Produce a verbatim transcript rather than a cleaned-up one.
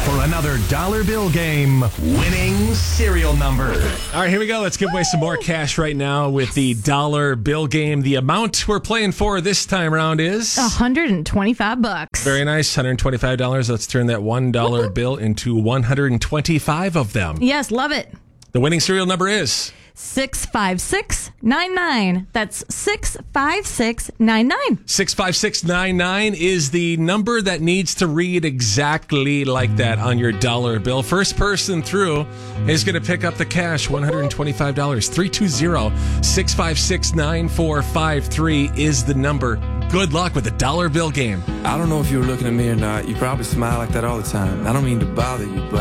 for another dollar bill game winning serial number. All right, here we go. Let's give away some more cash right now with the dollar bill game. The amount we're playing for this time around is one hundred twenty-five bucks. Very nice. one hundred twenty-five dollars. Let's turn that one dollar bill into one hundred twenty-five of them. Yes, love it. The winning serial number is six five six nine nine. That's six five six nine nine. six five six nine nine is the number that needs to read exactly like that on your dollar bill. First person through is going to pick up the cash, one hundred twenty-five dollars. three two zero, six five six, nine four five three is the number. Good luck with the dollar bill game. I don't know if you were looking at me or not. You probably smile like that all the time. I don't mean to bother you, but